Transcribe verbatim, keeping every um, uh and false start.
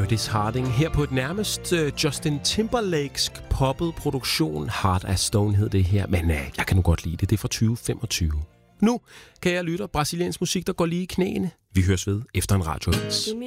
Otis Harding her på et nærmest uh, Justin Timberlakesk poppet produktion. Heart as Stone hed det her, men uh, jeg kan nu godt lide det. Det er fra tyve femogtyve. Nu kan jeg lytte brasiliansk musik, der går lige i knæene. Vi høres ved efter en radioavis.